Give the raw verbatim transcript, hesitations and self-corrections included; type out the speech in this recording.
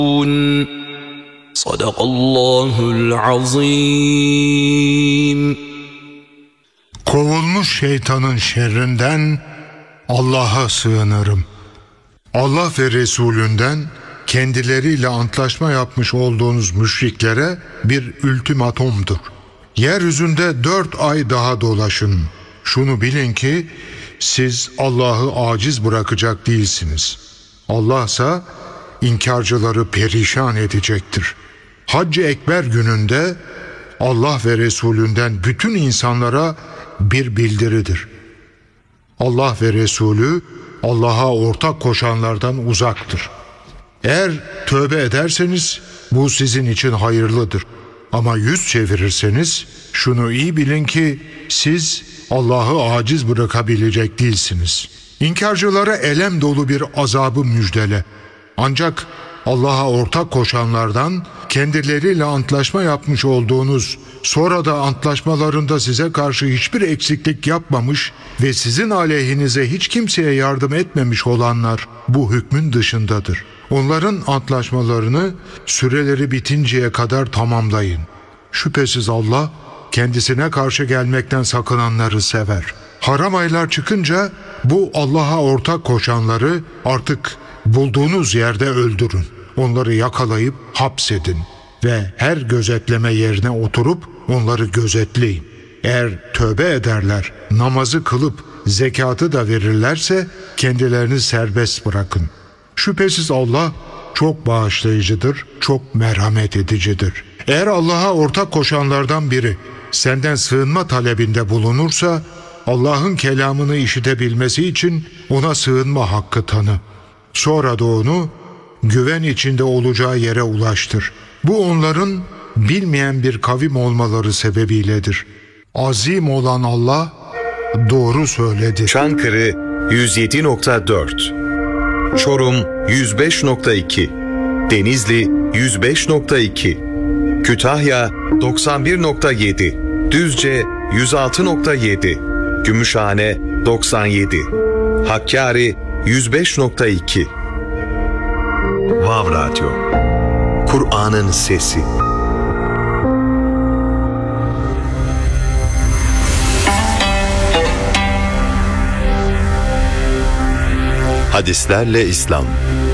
Sadakallahul azim. Kovulmuş şeytanın şerrinden Allah'a sığınırım. Allah ve Resulünden kendileriyle antlaşma yapmış olduğunuz müşriklere bir ultimatomdur. Yeryüzünde dört ay daha dolaşın. Şunu bilin ki siz Allah'ı aciz bırakacak değilsiniz. Allah ise inkarcıları perişan edecektir. Hac-ı Ekber gününde Allah ve Resulünden bütün insanlara bir bildiridir. Allah ve Resulü Allah'a ortak koşanlardan uzaktır. Eğer tövbe ederseniz bu sizin için hayırlıdır. Ama yüz çevirirseniz şunu iyi bilin ki siz Allah'ı aciz bırakabilecek değilsiniz. İnkarcılara elem dolu bir azabı müjdele. Ancak Allah'a ortak koşanlardan kendileriyle antlaşma yapmış olduğunuz, sonra da antlaşmalarında size karşı hiçbir eksiklik yapmamış ve sizin aleyhinize hiç kimseye yardım etmemiş olanlar bu hükmün dışındadır. Onların antlaşmalarını süreleri bitinceye kadar tamamlayın. Şüphesiz Allah kendisine karşı gelmekten sakınanları sever. Haram aylar çıkınca bu Allah'a ortak koşanları artık bulduğunuz yerde öldürün. Onları yakalayıp hapsedin ve her gözetleme yerine oturup onları gözetleyin. Eğer tövbe ederler, namazı kılıp zekatı da verirlerse kendilerini serbest bırakın. Şüphesiz Allah çok bağışlayıcıdır, çok merhamet edicidir. Eğer Allah'a ortak koşanlardan biri senden sığınma talebinde bulunursa, Allah'ın kelamını işitebilmesi için ona sığınma hakkı tanı. Sonra da onu güven içinde olacağı yere ulaştır. Bu onların bilmeyen bir kavim olmaları sebebiyledir. Azim olan Allah doğru söyledi. Çankırı yüz yedi nokta dört, Çorum yüz beş nokta iki, Denizli yüz beş nokta iki, Kütahya doksan bir nokta yedi, Düzce yüz altı nokta yedi, Gümüşhane doksan yedi, Hakkari yüz beş nokta iki. Vav Radyo, Kur'an'ın sesi. Hadislerle İslam.